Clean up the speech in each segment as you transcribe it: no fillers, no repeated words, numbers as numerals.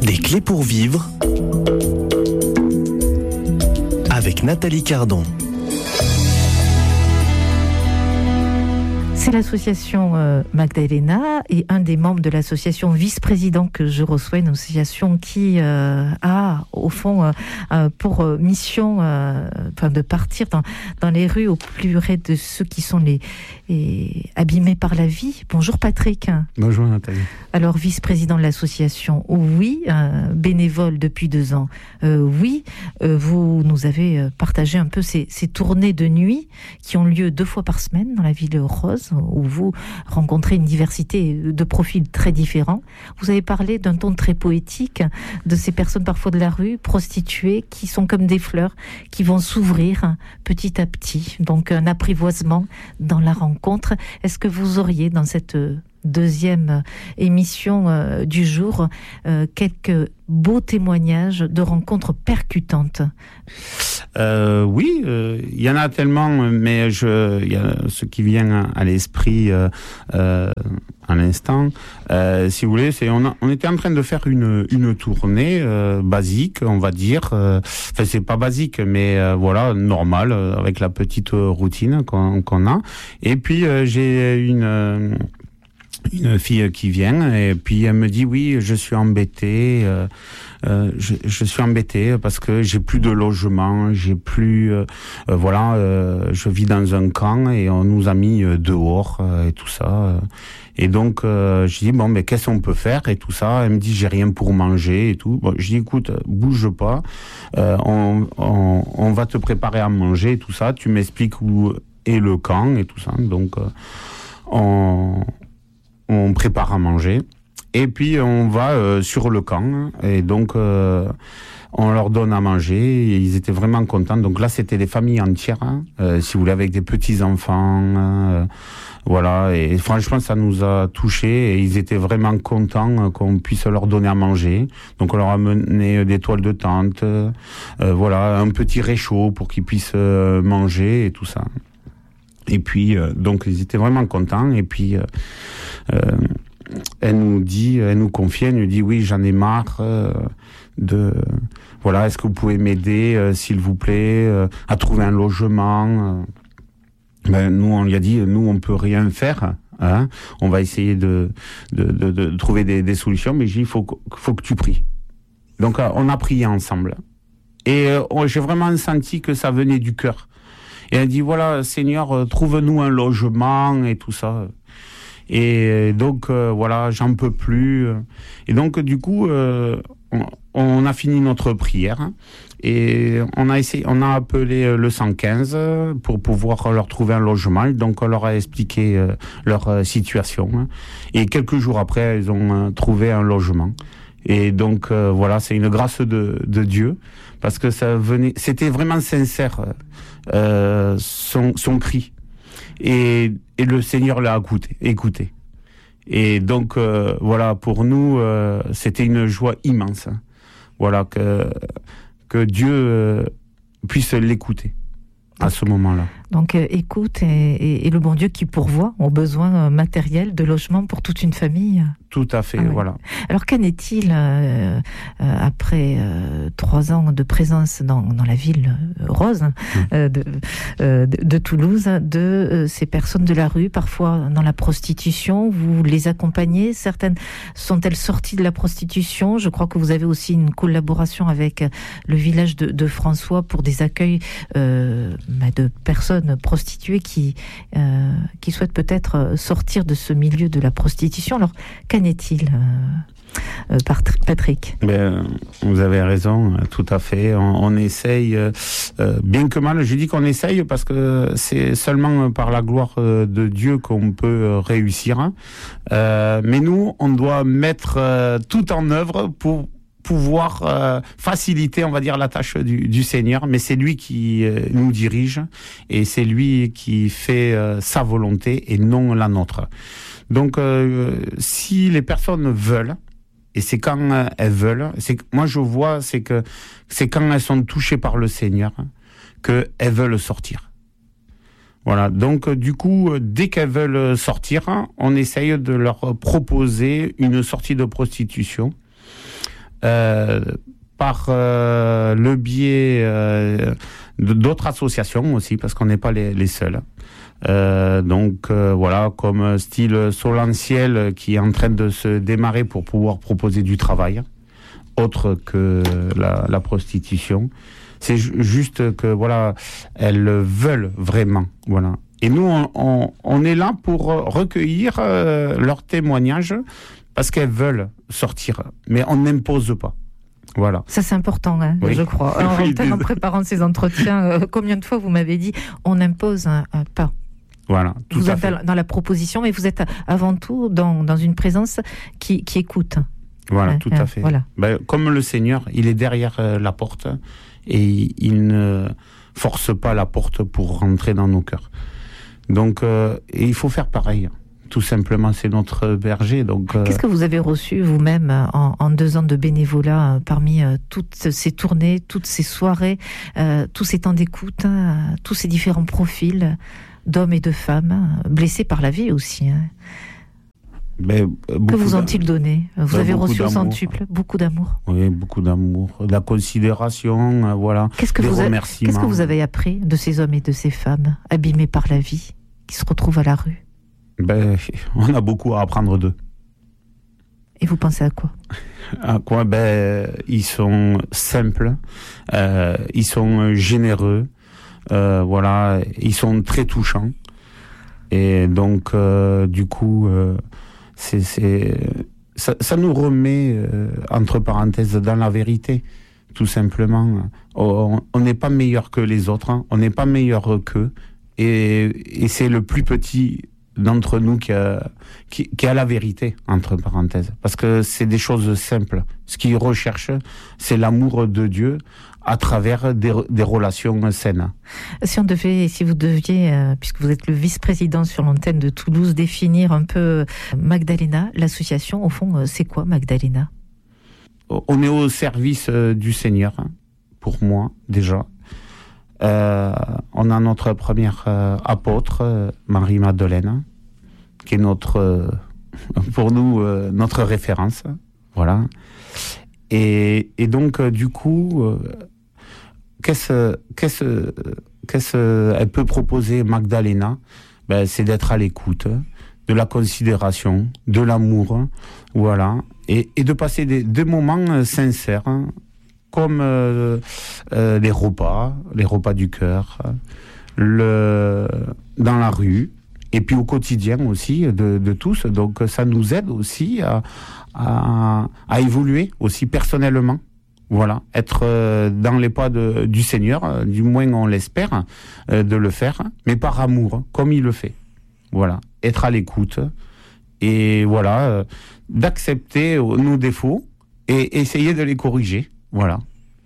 Des clés pour vivre avec Nathalie Cardon. C'est l'association Magdalena et un des membres de l'association vice-président que je reçois, une association qui a au fond pour mission de partir dans les rues au plus près de ceux qui sont les abîmés par la vie. Bonjour Patrick. Bonjour Nathalie. Alors vice-président de l'association, oui, bénévole depuis 2 ans, oui, vous nous avez partagé un peu ces tournées de nuit qui ont lieu 2 fois par semaine dans la ville rose, où vous rencontrez une diversité de profils très différents. Vous avez parlé d'un ton très poétique de ces personnes parfois de la rue, prostituées, qui sont comme des fleurs, qui vont s'ouvrir petit à petit. Donc un apprivoisement dans la rencontre. Est-ce que vous auriez dans cette deuxième émission du jour quelques beaux témoignages de rencontres percutantes? Oui, il y en a tellement, mais il y a ce qui vient à l'esprit à l'instant. Si vous voulez, on était en train de faire une tournée basique, on va dire. Enfin, c'est pas basique, mais voilà, normale, avec la petite routine qu'on a. Et puis j'ai une fille qui vient et puis elle me dit oui, je suis embêtée, je suis embêtée parce que j'ai plus de logement, j'ai plus je vis dans un camp et on nous a mis dehors et tout ça. Et donc je dis bon, mais qu'est-ce qu'on peut faire et tout ça. Elle me dit j'ai rien pour manger et tout. Bon, je dis écoute, bouge pas, on va te préparer à manger et tout ça. Tu m'expliques où est le camp et tout ça. Donc on prépare à manger et puis on va sur le camp et donc on leur donne à manger et ils étaient vraiment contents. Donc là c'était des familles entières, si vous voulez, avec des petits enfants, voilà, et franchement ça nous a touchés et ils étaient vraiment contents qu'on puisse leur donner à manger. Donc on leur a amené des toiles de tente, voilà, un petit réchaud pour qu'ils puissent manger et tout ça. Et puis donc ils étaient vraiment contents et puis elle nous confie, elle nous dit oui, j'en ai marre voilà, est-ce que vous pouvez m'aider s'il vous plaît à trouver un logement. Nous on lui a dit nous on peut rien faire, hein, on va essayer de trouver des solutions, mais j'ai dit faut que tu pries. Donc on a prié ensemble et j'ai vraiment senti que ça venait du cœur. Et elle dit voilà, Seigneur, trouve-nous un logement et tout ça. Et donc voilà, j'en peux plus. Et donc du coup, on a fini notre prière et on a appelé le 115 pour pouvoir leur trouver un logement. Donc on leur a expliqué leur situation. Et quelques jours après, ils ont trouvé un logement. Et donc voilà, c'est une grâce de Dieu parce que c'était vraiment sincère son cri et le Seigneur l'a écouté. Et donc voilà, pour nous c'était une joie immense. Voilà, que Dieu puisse l'écouter à ce moment-là. Donc écoute et le bon Dieu qui pourvoit aux besoins matériels de logement pour toute une famille. Tout à fait, voilà. Alors qu'en est-il après 3 ans de présence dans la ville rose de Toulouse, de ces personnes de la rue, parfois dans la prostitution? Vous les accompagnez? Certaines sont-elles sorties de la prostitution? Je crois que vous avez aussi une collaboration avec le village de François pour des accueils de personnes prostituées qui souhaitent peut-être sortir de ce milieu de la prostitution. Alors qu'en est-il, Patrick? Vous avez raison, tout à fait. On essaye, bien que mal, je dis qu'on essaye parce que c'est seulement par la gloire de Dieu qu'on peut réussir. Mais nous, on doit mettre tout en œuvre pour pouvoir faciliter, on va dire, la tâche du Seigneur, mais c'est lui qui nous dirige et c'est lui qui fait sa volonté et non la nôtre. Donc, si les personnes veulent, et c'est quand elles veulent, moi je vois, c'est quand elles sont touchées par le Seigneur qu'elles veulent sortir. Voilà, donc du coup, dès qu'elles veulent sortir, on essaye de leur proposer une sortie de prostitution. par le biais d'autres associations aussi, parce qu'on n'est pas les seuls. Voilà, comme style Solentiel qui est en train de se démarrer pour pouvoir proposer du travail, autre que la prostitution. C'est juste que voilà, elles veulent vraiment, voilà. Et nous, on est là pour recueillir leurs témoignages parce qu'elles veulent sortir, mais on n'impose pas. Voilà. Ça, c'est important, hein, oui. Je crois. En préparant ces entretiens, combien de fois vous m'avez dit on n'impose pas. Voilà, tout vous à êtes fait. Dans la proposition, mais vous êtes avant tout dans une présence qui écoute. Voilà, tout à fait. Voilà. Comme le Seigneur, il est derrière la porte et il ne force pas la porte pour rentrer dans nos cœurs. Donc, et il faut faire pareil. Tout simplement, c'est notre berger. Donc, qu'est-ce que vous avez reçu vous-même en 2 ans de bénévolat parmi toutes ces tournées, toutes ces soirées, tous ces temps d'écoute, tous ces différents profils d'hommes et de femmes blessés par la vie aussi, hein. Que vous ont-ils donné? Vous avez reçu au centuple beaucoup d'amour. Oui, beaucoup d'amour, de la considération, voilà. Des remerciements. Qu'est-ce que vous avez appris de ces hommes et de ces femmes abîmés par la vie, qui se retrouvent à la rue? On a beaucoup à apprendre d'eux. Et vous pensez à quoi? À quoi? Ils sont simples, ils sont généreux, voilà, ils sont très touchants. Et donc, du coup, ça nous remet, entre parenthèses, dans la vérité, tout simplement. On n'est pas meilleur que les autres, hein. On n'est pas meilleur qu'eux. Et c'est le plus petit d'entre nous qui a la vérité, entre parenthèses. Parce que c'est des choses simples. Ce qu'ils recherchent, c'est l'amour de Dieu à travers des relations saines. Si vous deviez, puisque vous êtes le vice-président sur l'antenne de Toulouse, définir un peu Magdalena, l'association, au fond, c'est quoi Magdalena? On est au service du Seigneur, hein, pour moi, déjà. On a notre première apôtre, Marie-Madeleine, qui est pour nous, notre référence. Voilà. Et donc, du coup, qu'est-ce elle peut proposer, Magdalena? C'est d'être à l'écoute, de la considération, de l'amour, voilà, et de passer des moments sincères, hein, comme les repas du cœur, dans la rue, et puis au quotidien aussi de tous. Donc ça nous aide aussi à évoluer aussi personnellement. Voilà, être dans les pas du Seigneur, du moins on l'espère, de le faire, mais par amour, comme il le fait. Voilà, être à l'écoute et voilà, d'accepter nos défauts et essayer de les corriger. Voilà.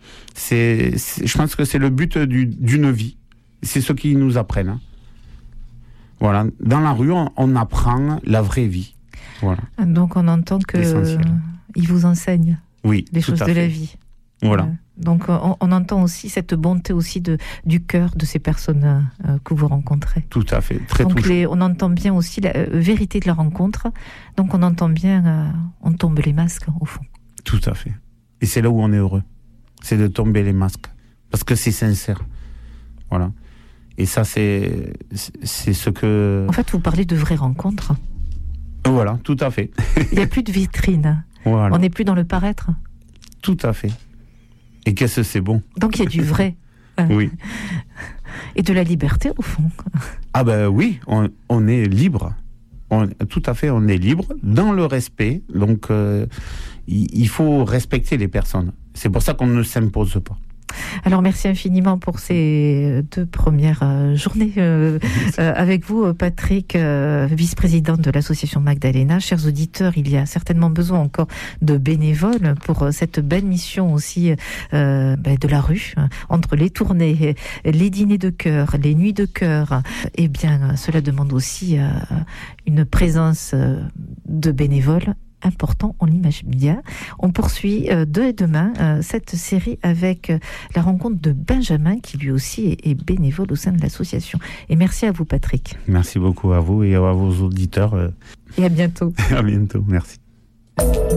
Je pense que c'est le but d'une vie. C'est ce qu'ils nous apprennent. Hein. Voilà. Dans la rue, on apprend la vraie vie. Voilà. Donc on entend qu'ils vous enseignent les choses de la vie. Voilà. Donc on entend aussi cette bonté aussi du cœur de ces personnes que vous rencontrez. Tout à fait. Très touchant. On entend bien aussi la vérité de la rencontre. Donc on entend bien, on tombe les masques au fond. Tout à fait. Et c'est là où on est heureux. C'est de tomber les masques. Parce que c'est sincère. Voilà. Et ça, c'est ce que... En fait, vous parlez de vraies rencontres. Voilà, tout à fait. Il n'y a plus de vitrine. Voilà. On n'est plus dans le paraître. Tout à fait. Et qu'est-ce que c'est bon. Donc il y a du vrai. Oui. Et de la liberté, au fond. Ah oui, on est libre. Tout à fait, on est libre dans le respect. Donc, il faut respecter les personnes. C'est pour ça qu'on ne s'impose pas. Alors merci infiniment pour ces 2 premières journées avec vous, Patrick, vice-président de l'association Magdalena. Chers auditeurs, il y a certainement besoin encore de bénévoles pour cette belle mission aussi de la rue, entre les tournées, les dîners de cœur, les nuits de cœur. Eh bien, cela demande aussi une présence de bénévoles important, on l'imagine bien. On poursuit demain cette série avec la rencontre de Benjamin, qui lui aussi est bénévole au sein de l'association. Et merci à vous, Patrick. Merci beaucoup à vous et à vos auditeurs. Et à bientôt. À bientôt, merci.